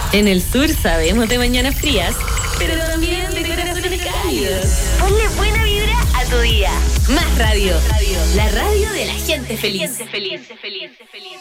En el sur sabemos de mañanas frías, pero también de corazones cálidos. Ponle buena vibra a tu día. Más radio. La radio de la gente feliz.